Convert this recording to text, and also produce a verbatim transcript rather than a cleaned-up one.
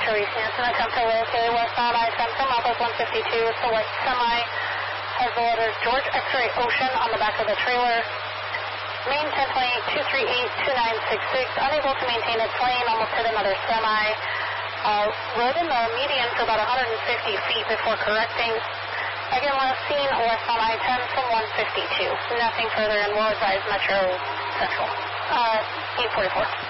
Metro East Hanson, attempt to locate westbound I ten from Southwest one fifty-two. It's the white semi. Has the letters George X-Ray Ocean on the back of the trailer. Main ten twenty-eight two three eight two nine six six. Unable to maintain its lane. Almost hit another semi. Uh, rode in the median for about one hundred fifty feet before correcting. Again, last seen westbound I ten from one fifty-two. Nothing further in Will Advise Metro Central. Uh, eight forty-four.